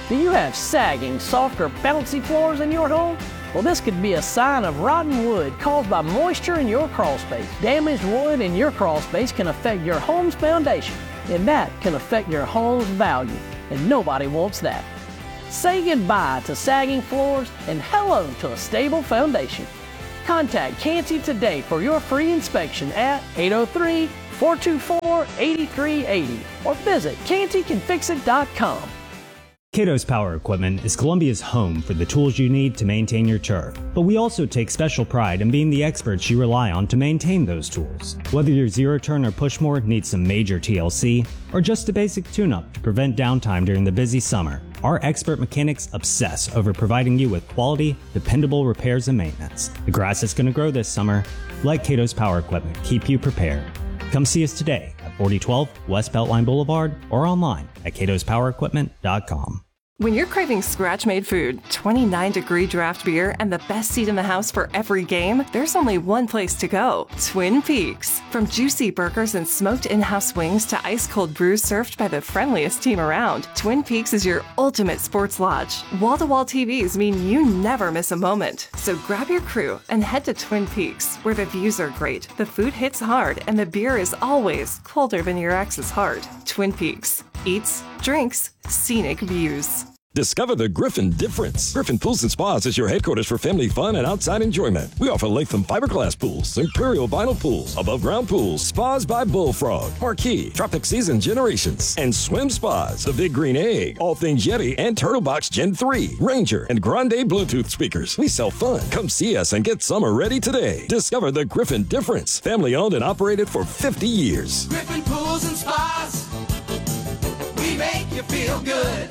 Do you have sagging, soft, or bouncy floors in your home? Well, this could be a sign of rotten wood caused by moisture in your crawl space. Damaged wood in your crawl space can affect your home's foundation, and that can affect your home's value, and nobody wants that. Say goodbye to sagging floors and hello to a stable foundation. Contact Canty today for your free inspection at 803-424-8380 or visit cantycanfixit.com. Cato's Power Equipment is Columbia's home for the tools you need to maintain your turf. But we also take special pride in being the experts you rely on to maintain those tools. Whether your zero-turn or pushmower needs some major TLC, or just a basic tune-up to prevent downtime during the busy summer, our expert mechanics obsess over providing you with quality, dependable repairs and maintenance. The grass is going to grow this summer. Let Cato's Power Equipment keep you prepared. Come see us today at 4012 West Beltline Boulevard or online at catospowerequipment.com. When you're craving scratch-made food, 29-degree draft beer, and the best seat in the house for every game, there's only one place to go: Twin Peaks. From juicy burgers and smoked in-house wings to ice-cold brews served by the friendliest team around, Twin Peaks is your ultimate sports lodge. Wall-to-wall TVs mean you never miss a moment. So grab your crew and head to Twin Peaks, where the views are great, the food hits hard, and the beer is always colder than your ex's heart. Twin Peaks. Eats, drinks, scenic views. Discover the Griffin difference. Griffin Pools and Spas is your headquarters for family fun and outside enjoyment. We offer Latham fiberglass pools, Imperial vinyl pools, above-ground pools, spas by Bullfrog, Marquee, Tropic Season Generations, and swim spas. The Big Green Egg, all things Yeti and Turtlebox Gen 3, Ranger, and Grande Bluetooth speakers. We sell fun. Come see us and get summer ready today. Discover the Griffin difference. Family owned and operated for 50 years. Griffin Pools and Spas. We make you feel good.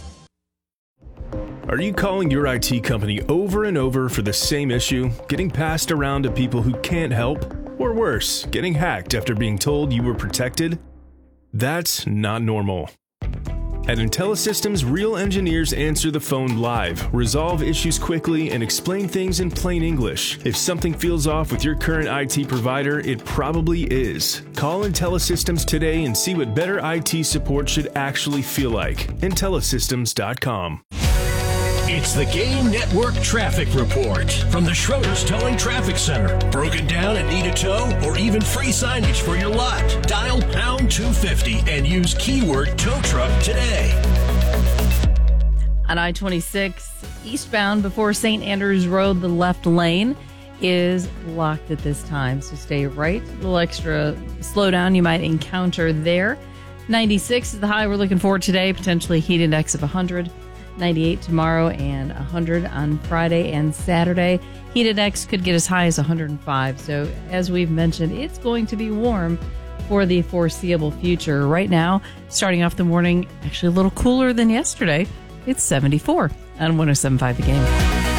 Are you calling your IT company over and over for the same issue, getting passed around to people who can't help? Or worse, getting hacked after being told you were protected? That's not normal. At IntelliSystems, real engineers answer the phone live, resolve issues quickly, and explain things in plain English. If something feels off with your current IT provider, it probably is. Call IntelliSystems today and see what better IT support should actually feel like. IntelliSystems.com. It's the Game Network Traffic Report from the Schroeder's Towing Traffic Center. Broken down and need a tow or even free signage for your lot? Dial pound 250 and use keyword tow truck today. On I-26 eastbound before St. Andrews Road, the left lane is blocked at this time, so stay right. A little extra slowdown you might encounter there. 96 is the high we're looking for today, potentially heat index of 100. 98 tomorrow and 100 on Friday and Saturday. Heat index could get as high as 105. So as we've mentioned, it's going to be warm for the foreseeable future. Right now, starting off the morning, actually a little cooler than yesterday. It's 74 on 107.5 The Game.